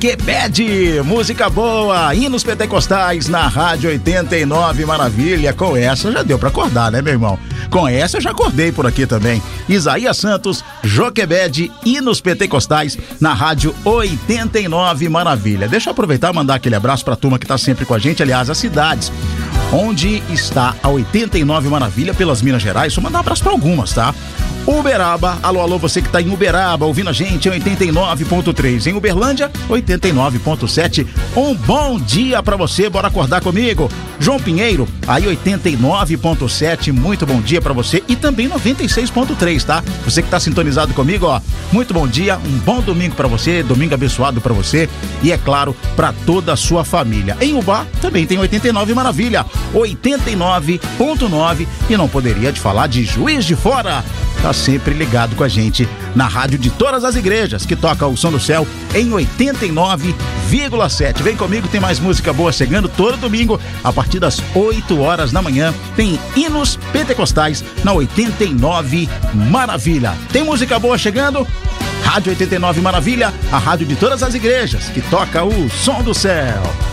Joquebed, música boa, hinos pentecostais na Rádio 89 Maravilha. Com essa já deu pra acordar, né, meu irmão? Com essa eu já acordei por aqui também. Isaías Santos, Joquebed, hinos pentecostais na Rádio 89 Maravilha. Deixa eu aproveitar e mandar aquele abraço pra turma que tá sempre com a gente, aliás, as cidades onde está a 89 Maravilha pelas Minas Gerais. Só mandar um abraço pra algumas, tá? Uberaba, alô, você que tá em Uberaba, ouvindo a gente em 89.3. Em Uberlândia, 89.7. Um bom dia pra você, bora acordar comigo. João Pinheiro, aí 89.7, muito bom dia pra você. E também 96.3, tá? Você que tá sintonizado comigo, ó, muito bom dia, um bom domingo pra você, domingo abençoado pra você e, é claro, pra toda a sua família. Em Ubá, também tem 89 Maravilha, 89.9, e não poderia te falar de Juiz de Fora. Tá sempre ligado com a gente na rádio de todas as igrejas, que toca o Som do Céu em 89,7. Vem comigo, tem mais música boa chegando todo domingo, a partir das 8 horas da manhã, tem hinos pentecostais na 89 Maravilha. Tem música boa chegando? Rádio 89 Maravilha, a rádio de todas as igrejas, que toca o Som do Céu.